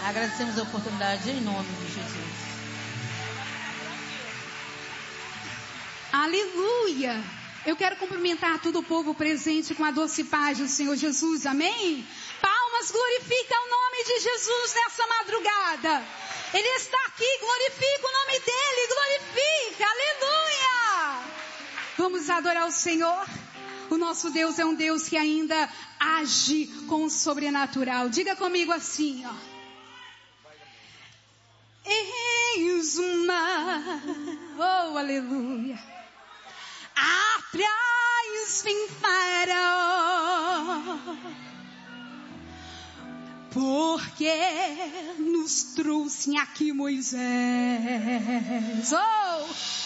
Agradecemos a oportunidade em nome de Jesus. Aleluia! Eu quero cumprimentar todo o povo presente com a doce paz do Senhor Jesus, amém? Palmas, glorifica o nome de Jesus nessa madrugada. Ele está aqui, glorifica o nome dele, glorifica, aleluia! Vamos adorar o Senhor. O nosso Deus é um Deus que ainda age com o sobrenatural. Diga comigo assim, ó. Eis o mar, oh aleluia, atrás vem Faraó, porque nos trouxe aqui Moisés, oh